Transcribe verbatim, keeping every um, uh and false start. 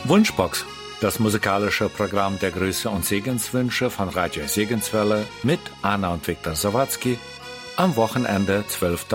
Wunschbox, das musikalische Programm der Grüße und Segenswünsche von Radio Segenswelle mit Anna und Viktor Sawatzki am Wochenende zwölften